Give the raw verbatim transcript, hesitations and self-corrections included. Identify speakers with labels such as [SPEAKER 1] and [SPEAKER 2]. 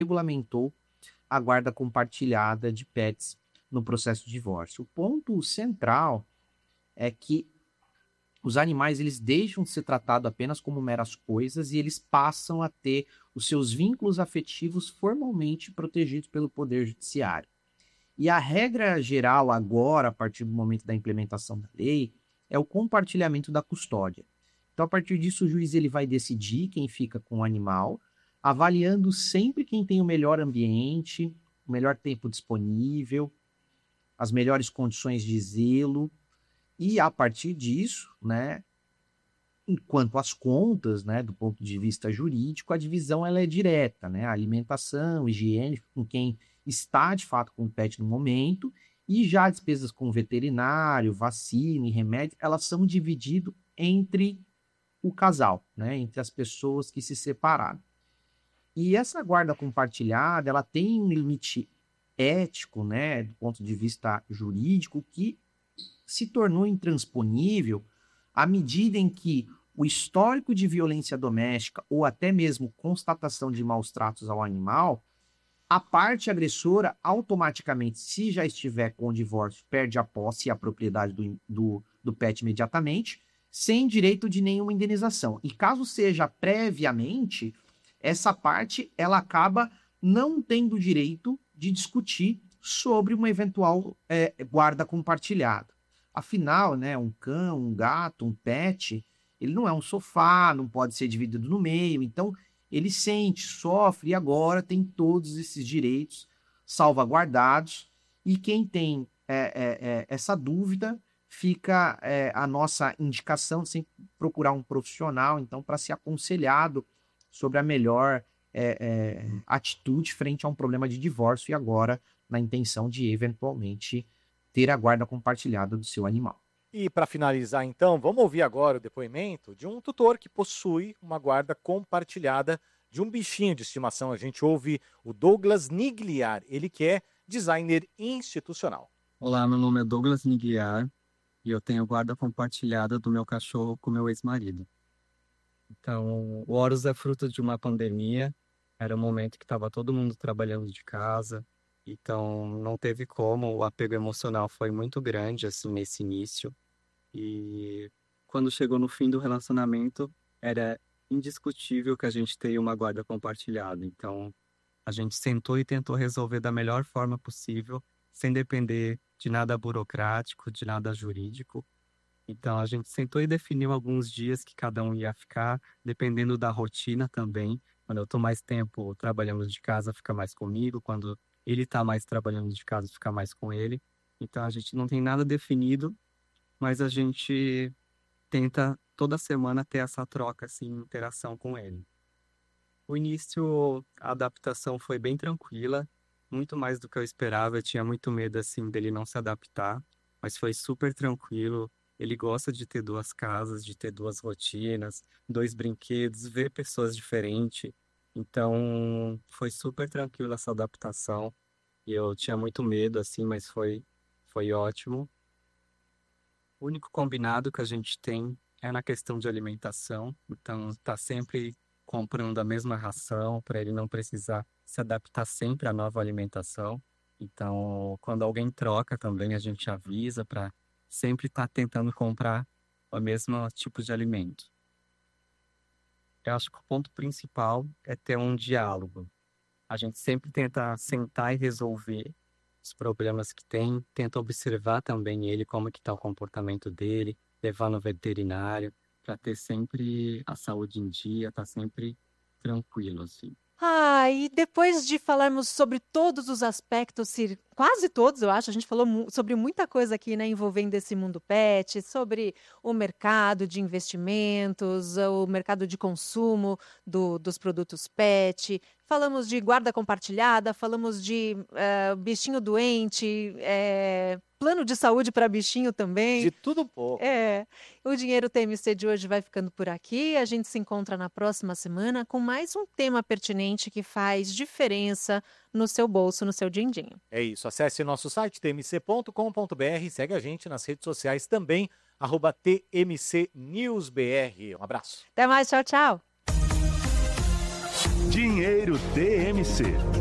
[SPEAKER 1] regulamentou a guarda compartilhada de pets no processo de divórcio. O ponto central é que os animais eles deixam de ser tratados apenas como meras coisas e eles passam a ter os seus vínculos afetivos formalmente protegidos pelo Poder Judiciário. E a regra geral agora, a partir do momento da implementação da lei, é o compartilhamento da custódia. Então, a partir disso, o juiz ele vai decidir quem fica com o animal, avaliando sempre quem tem o melhor ambiente, o melhor tempo disponível, as melhores condições de zelo. E a partir disso, né, enquanto as contas, né, do ponto de vista jurídico, a divisão ela é direta, né, a alimentação, higiene, com quem está de fato com o pet no momento, e já despesas com veterinário, vacina e remédio, elas são divididas entre o casal, né, entre as pessoas que se separaram. E essa guarda compartilhada, ela tem um limite ético, né, do ponto de vista jurídico, que se tornou intransponível à medida em que o histórico de violência doméstica ou até mesmo constatação de maus tratos ao animal, a parte agressora automaticamente, se já estiver com o divórcio, perde a posse e a propriedade do, do, do pet imediatamente, sem direito de nenhuma indenização. E caso seja previamente, essa parte ela acaba não tendo direito de discutir sobre uma eventual é, guarda compartilhada. Afinal, né, um cão, um gato, um pet, ele não é um sofá, não pode ser dividido no meio, então ele sente, sofre e agora tem todos esses direitos salvaguardados. E quem tem é, é, é, essa dúvida, fica é, a nossa indicação de sempre procurar um profissional, então, para ser aconselhado sobre a melhor é, é, atitude frente a um problema de divórcio e agora na intenção de, eventualmente, ter a guarda compartilhada do seu animal.
[SPEAKER 2] E para finalizar, então, vamos ouvir agora o depoimento de um tutor que possui uma guarda compartilhada de um bichinho de estimação. A gente ouve o Douglas Nigliar, ele que é designer institucional.
[SPEAKER 3] Olá, meu nome é Douglas Nigliar e eu tenho guarda compartilhada do meu cachorro com meu ex-marido. Então, o Horus é fruto de uma pandemia, era um momento que estava todo mundo trabalhando de casa, então não teve como, o apego emocional foi muito grande assim nesse início. E quando chegou no fim do relacionamento, era indiscutível que a gente tenha uma guarda compartilhada. Então, a gente sentou e tentou resolver da melhor forma possível, sem depender de nada burocrático, de nada jurídico. Então, a gente sentou e definiu alguns dias que cada um ia ficar, dependendo da rotina também. Quando eu estou mais tempo trabalhando de casa, fica mais comigo. Quando ele está mais trabalhando de casa, fica mais com ele. Então, a gente não tem nada definido, mas a gente tenta toda semana ter essa troca, assim, interação com ele. O início, a adaptação foi bem tranquila, muito mais do que eu esperava. Eu tinha muito medo, assim, dele não se adaptar, mas foi super tranquilo. Ele gosta de ter duas casas, de ter duas rotinas, dois brinquedos, ver pessoas diferentes. Então, foi super tranquilo essa adaptação. E eu tinha muito medo, assim, mas foi, foi ótimo. O único combinado que a gente tem é na questão de alimentação. Então, tá sempre comprando a mesma ração para ele não precisar se adaptar sempre à nova alimentação. Então, quando alguém troca também, a gente avisa para sempre estar tentando comprar o mesmo tipo de alimento. Eu acho que o ponto principal é ter um diálogo. A gente sempre tenta sentar e resolver os problemas que tem, tenta observar também ele, como que está o comportamento dele, levar no veterinário, para ter sempre a saúde em dia, tá sempre tranquilo, assim.
[SPEAKER 4] Ah, e depois de falarmos sobre todos os aspectos, se- quase todos, eu acho, a gente falou mu- sobre muita coisa aqui, né, envolvendo esse mundo pet, sobre o mercado de investimentos, o mercado de consumo do- dos produtos pet, falamos de guarda compartilhada, falamos de eh, bichinho doente, eh, plano de saúde para bichinho também.
[SPEAKER 2] De tudo um pouco.
[SPEAKER 4] É, o Dinheiro T M C de hoje vai ficando por aqui. A gente se encontra na próxima semana com mais um tema pertinente que faz diferença no seu bolso, no seu din-din.
[SPEAKER 2] É isso, acesse nosso site t m c ponto com ponto b r, segue a gente nas redes sociais também, arroba T M C News B R. Um abraço.
[SPEAKER 4] Até mais, tchau, tchau.
[SPEAKER 5] Dinheiro T M C.